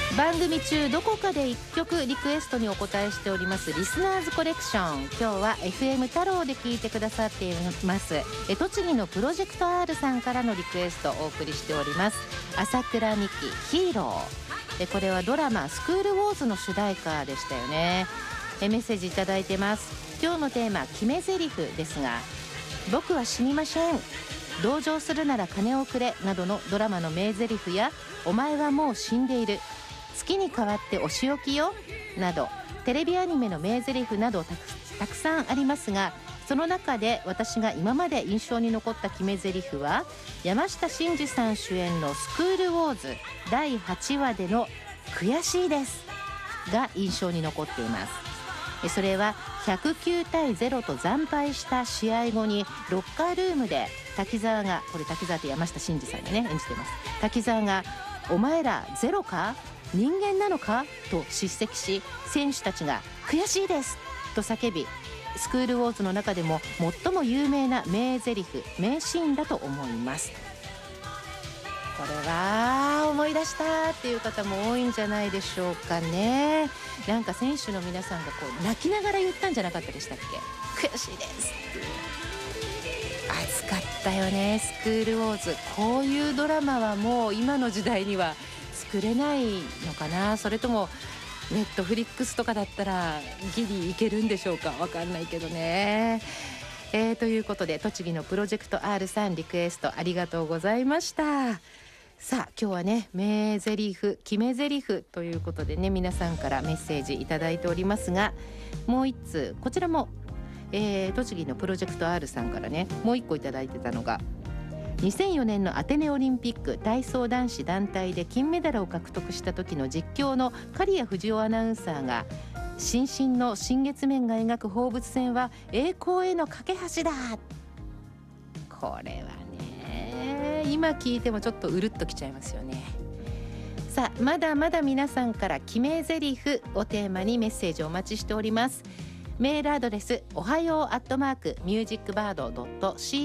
番組中どこかで1曲リクエストにお答えしておりますリスナーズコレクション。今日は FM 太郎で聞いてくださっています栃木のプロジェクト R さんからのリクエストをお送りしております。朝倉美希ヒーロー。これはドラマスクールウォーズの主題歌でしたよね。メッセージいただいてます。今日のテーマ決め台詞ですが、僕は死にません、同情するなら金をくれなどのドラマの名台詞や、お前はもう死んでいる、月に代わってお仕置きよなどテレビアニメの名台詞などたくさんありますが、その中で私が今まで印象に残った決め台詞は山下真司さん主演のスクールウォーズ第8話での悔しいですが印象に残っています。それは109対0と惨敗した試合後にロッカールームで滝沢が、これ滝沢って山下真司さんがね演じてます。滝沢がお前らゼロか人間なのかと叱責し、選手たちが悔しいですと叫び、スクールウォーズの中でも最も有名な名台詞名シーンだと思います。これは思い出したっていう方も多いんじゃないでしょうかね。なんか選手の皆さんがこう泣きながら言ったんじゃなかったでしたっけ。悔しいですっていう。熱かったよねスクールウォーズ。こういうドラマはもう今の時代には作れないのかな。それともネットフリックスとかだったらギリいけるんでしょうか。わかんないけどね。ということで栃木のプロジェクト R さんリクエストありがとうございました。さあ今日はね名台詞決め台詞ということでね、皆さんからメッセージいただいておりますが、もう一通こちらも、栃木のプロジェクト R さんからねもう一個いただいてたのが、2004年のアテネオリンピック体操男子団体で金メダルを獲得した時の実況の刈谷藤男アナウンサーが、新進の新月面が描く放物線は栄光への架け橋だ。これはね今聞いてもちょっとうるっときちゃいますよね。さあまだまだ皆さんから決め台詞をテーマにメッセージをお待ちしております。メールアドレスおはよう@musicbird.co